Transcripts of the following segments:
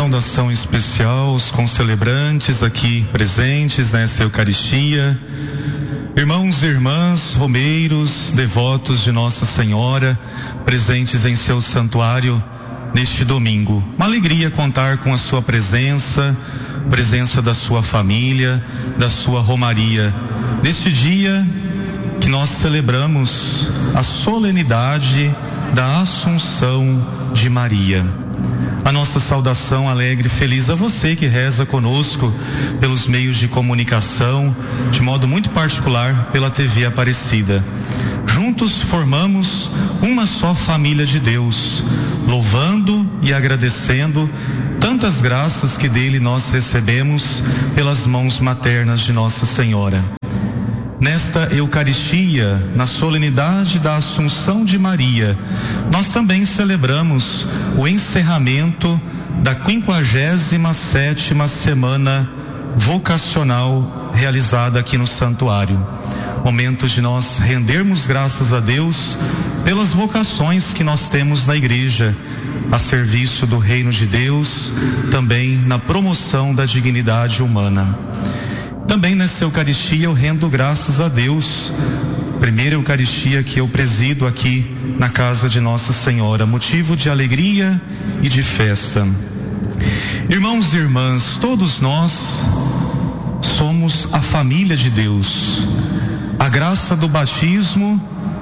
saudação especial aos concelebrantes aqui presentes nessa Eucaristia, irmãos e irmãs, romeiros, devotos de Nossa Senhora, presentes em seu santuário neste domingo. Uma alegria contar com a sua presença da sua família, da sua romaria, neste dia que nós celebramos a solenidade da Assunção de Maria. A nossa saudação alegre e feliz a você que reza conosco pelos meios de comunicação, de modo muito particular pela TV Aparecida. Juntos formamos uma só família de Deus, louvando e agradecendo tantas graças que dele nós recebemos pelas mãos maternas de Nossa Senhora. Nesta Eucaristia, na solenidade da Assunção de Maria, nós também celebramos o encerramento da 57ª semana vocacional realizada aqui no santuário. Momentos de nós rendermos graças a Deus pelas vocações que nós temos na igreja, a serviço do reino de Deus, também na promoção da dignidade humana. Também nessa Eucaristia eu rendo graças a Deus, primeira Eucaristia que eu presido aqui na casa de Nossa Senhora, motivo de alegria e de festa. Irmãos e irmãs, todos nós somos a família de Deus. A graça do batismo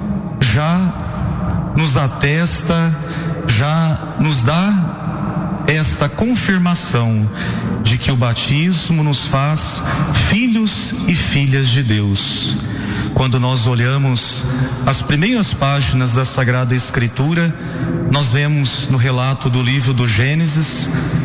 já nos atesta, já nos dá esta confirmação de que o batismo nos faz filhos e filhas de Deus. Quando nós olhamos as primeiras páginas da Sagrada Escritura, nós vemos no relato do livro do Gênesis,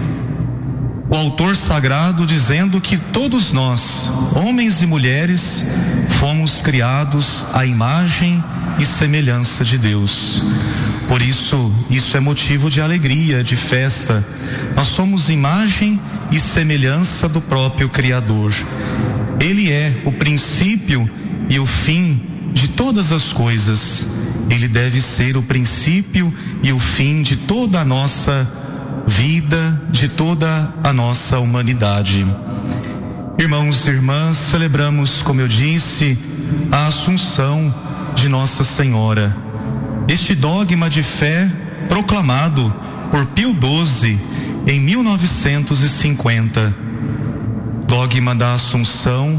o autor sagrado dizendo que todos nós, homens e mulheres, fomos criados à imagem e semelhança de Deus. Por isso é motivo de alegria, de festa. Nós somos imagem e semelhança do próprio Criador. Ele é o princípio e o fim de todas as coisas. Ele deve ser o princípio e o fim de toda a nossa vida, de toda a nossa humanidade. Irmãos e irmãs, celebramos, como eu disse, a Assunção de Nossa Senhora. Este dogma de fé proclamado por Pio XII em 1950. Dogma da Assunção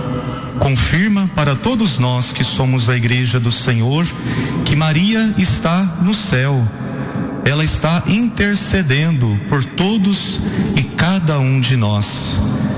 confirma para todos nós que somos a Igreja do Senhor que Maria está no céu. Ela está intercedendo por todos e cada um de nós.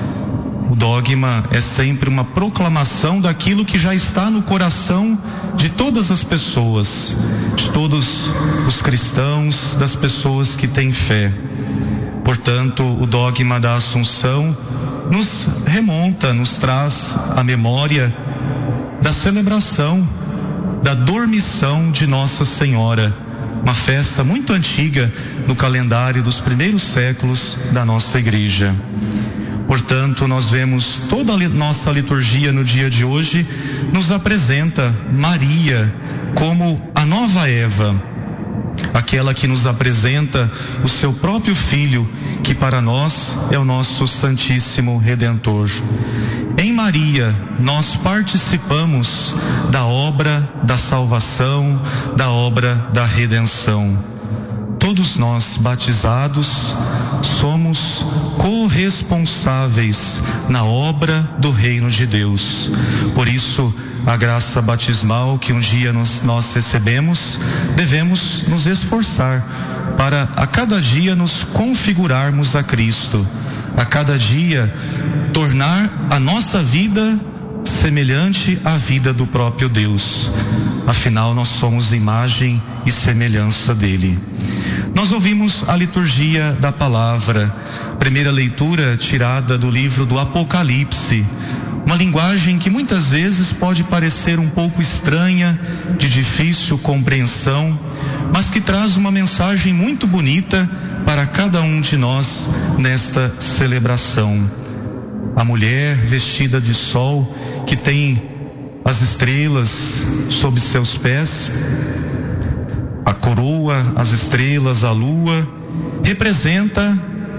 O dogma é sempre uma proclamação daquilo que já está no coração de todas as pessoas, de todos os cristãos, das pessoas que têm fé. Portanto, o dogma da Assunção nos remonta, nos traz a memória da celebração, da dormição de Nossa Senhora, uma festa muito antiga no calendário dos primeiros séculos da nossa igreja. Portanto, nós vemos toda a nossa liturgia no dia de hoje nos apresenta Maria como a nova Eva, aquela que nos apresenta o seu próprio Filho, que para nós é o nosso Santíssimo Redentor. Em Maria, nós participamos da obra da salvação, da obra da redenção. Todos nós, batizados, somos corresponsáveis na obra do reino de Deus. Por isso, a graça batismal que um dia nós recebemos, devemos nos esforçar para a cada dia nos configurarmos a Cristo, a cada dia tornar a nossa vida semelhante à vida do próprio Deus. Afinal, nós somos imagem e semelhança dele. Nós ouvimos a liturgia da palavra, primeira leitura tirada do livro do Apocalipse, uma linguagem que muitas vezes pode parecer um pouco estranha, de difícil compreensão, mas que traz uma mensagem muito bonita para cada um de nós nesta celebração. A mulher vestida de sol, que tem as estrelas sob seus pés, a coroa, as estrelas, a lua, representa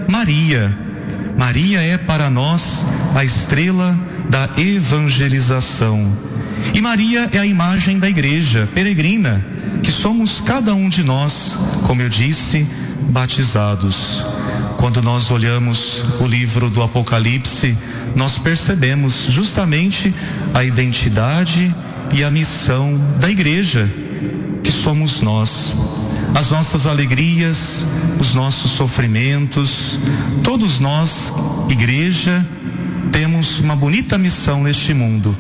Maria. Maria é para nós a estrela da evangelização. E Maria é a imagem da igreja peregrina, que somos cada um de nós, como eu disse, batizados. Quando nós olhamos o livro do Apocalipse, nós percebemos justamente a identidade e a missão da igreja, que somos nós. As nossas alegrias, os nossos sofrimentos, todos nós, igreja, temos uma bonita missão neste mundo: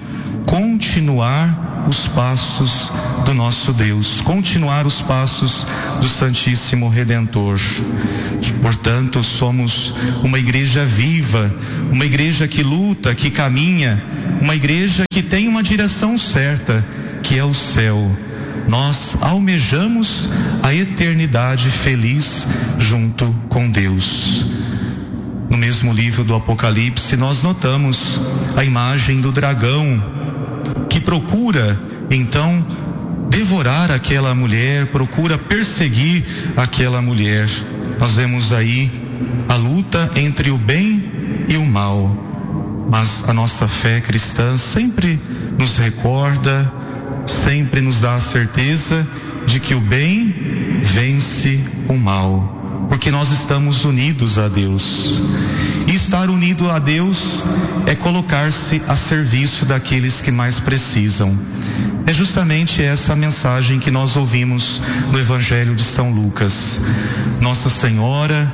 continuar os passos do nosso Deus, continuar os passos do Santíssimo Redentor. Portanto, somos uma igreja viva, uma igreja que luta, que caminha, uma igreja que tem uma direção certa, que é o céu. Nós almejamos a eternidade feliz junto com Deus. No mesmo livro do Apocalipse, nós notamos a imagem do dragão, que procura, então, devorar aquela mulher, procura perseguir aquela mulher. Nós vemos aí a luta entre o bem e o mal. Mas a nossa fé cristã sempre nos recorda, sempre nos dá a certeza de que o bem vence o mal, porque nós estamos unidos a Deus. E estar unido a Deus é colocar-se a serviço daqueles que mais precisam. É justamente essa a mensagem que nós ouvimos no Evangelho de São Lucas. Nossa Senhora,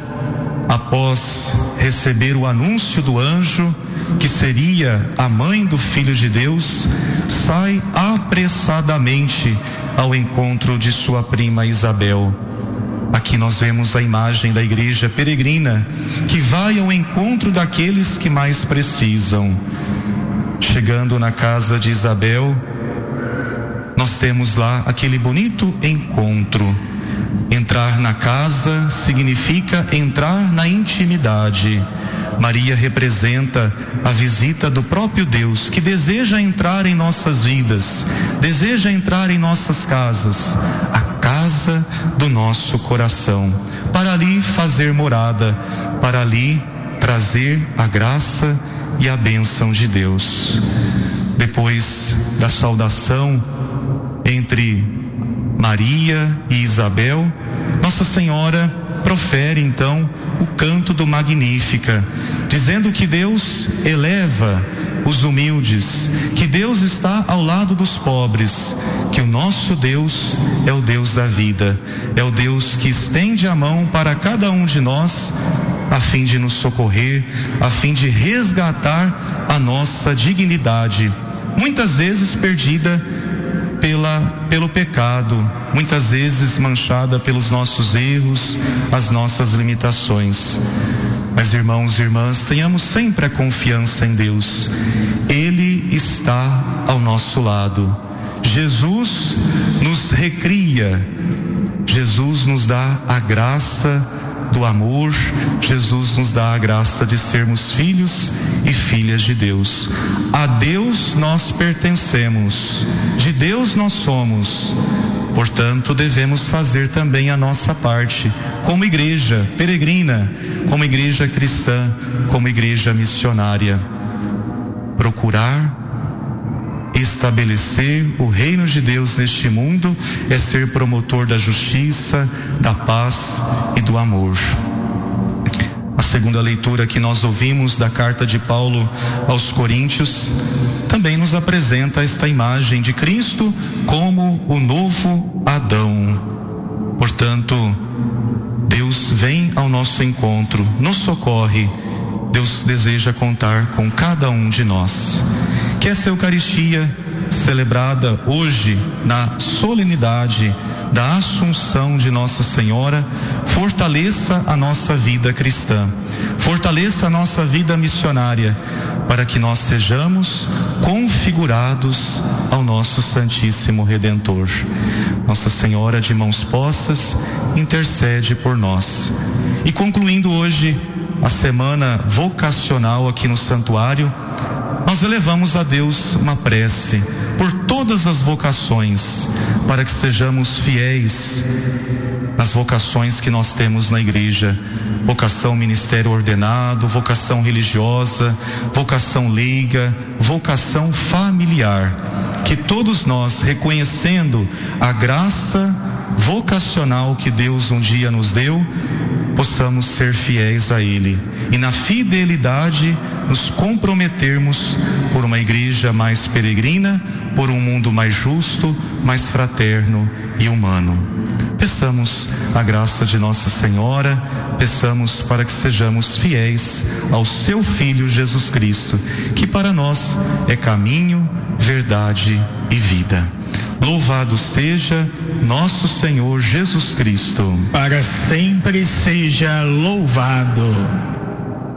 após receber o anúncio do anjo, que seria a mãe do Filho de Deus, sai apressadamente ao encontro de sua prima Isabel. Aqui nós vemos a imagem da igreja peregrina, que vai ao encontro daqueles que mais precisam. Chegando na casa de Isabel, nós temos lá aquele bonito encontro. Entrar na casa significa entrar na intimidade. Maria representa a visita do próprio Deus, que deseja entrar em nossas vidas, deseja entrar em nossas casas, a casa do nosso coração, para ali fazer morada, para ali trazer a graça e a bênção de Deus. Depois da saudação entre Maria e Isabel, Nossa Senhora profere então o canto do Magnífica, dizendo que Deus eleva os humildes, que Deus está ao lado dos pobres, que o nosso Deus é o Deus da vida, é o Deus que estende a mão para cada um de nós, a fim de nos socorrer, a fim de resgatar a nossa dignidade, muitas vezes perdida pelo pecado, muitas vezes manchada pelos nossos erros, as nossas limitações. Mas, irmãos e irmãs, tenhamos sempre a confiança em Deus. Ele está ao nosso lado. Jesus nos recria, Jesus nos dá a graça do amor, Jesus nos dá a graça de sermos filhos e filhas de Deus. A Deus nós pertencemos, de Deus nós somos, portanto devemos fazer também a nossa parte, como igreja peregrina, como igreja cristã, como igreja missionária. Procurar estabelecer o reino de Deus neste mundo é ser promotor da justiça, da paz e do amor. A segunda leitura que nós ouvimos da carta de Paulo aos Coríntios também nos apresenta esta imagem de Cristo como o novo Adão. Portanto, Deus vem ao nosso encontro, nos socorre. Deus deseja contar com cada um de nós. Que esta Eucaristia, celebrada hoje na solenidade da Assunção de Nossa Senhora, fortaleça a nossa vida cristã, fortaleça a nossa vida missionária, para que nós sejamos configurados ao nosso Santíssimo Redentor. Nossa Senhora de Mãos Postas intercede por nós. E concluindo hoje a semana vocacional aqui no santuário, nós elevamos a Deus uma prece por todas as vocações, para que sejamos fiéis nas vocações que nós temos na igreja: vocação ministério ordenado, vocação religiosa, vocação leiga, vocação familiar. Que todos nós, reconhecendo a graça vocacional que Deus um dia nos deu, possamos ser fiéis a Ele e na fidelidade nos comprometermos por uma igreja mais peregrina, por um mundo mais justo, mais fraterno e humano. Peçamos a graça de Nossa Senhora, peçamos para que sejamos fiéis ao Seu Filho Jesus Cristo, que para nós é caminho, verdade e vida. Louvado seja nosso Senhor Jesus Cristo. Para sempre seja louvado.